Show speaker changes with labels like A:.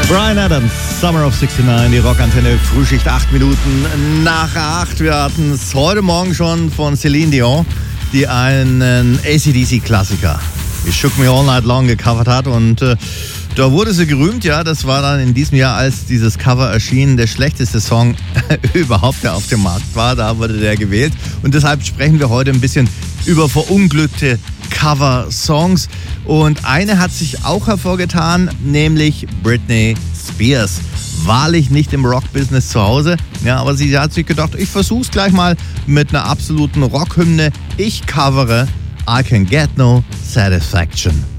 A: Bryan Adams, Summer of 69, die Rockantenne, Frühschicht 8 Minuten nach 8. Wir hatten es heute Morgen schon von Celine Dion, die einen AC/DC-Klassiker, die Shook Me All Night Long, gecovert hat. Und da wurde sie gerühmt, ja. Das war dann in diesem Jahr, als dieses Cover erschien, der schlechteste Song überhaupt, der auf dem Markt war. Da wurde der gewählt. Und deshalb sprechen wir heute ein bisschen über verunglückte Cover-Songs. Und eine hat sich auch hervorgetan, nämlich Britney Spears. Wahrlich nicht im Rock-Business zu Hause, ja, aber sie hat sich gedacht, ich versuch's gleich mal mit einer absoluten Rockhymne. Ich covere I Can Get No Satisfaction.